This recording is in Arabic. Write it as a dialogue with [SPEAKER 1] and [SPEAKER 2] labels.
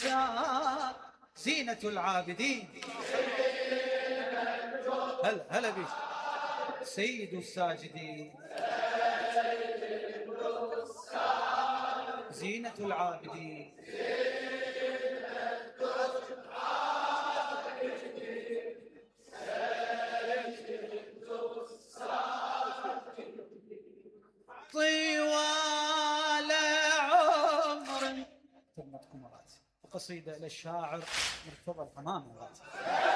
[SPEAKER 1] زينة العابدين. هلا بيش سيد الساجدين، زينة العابدين. طوال عمر. تمتكم مرات قصيدة للشاعر مرتضى الحمام.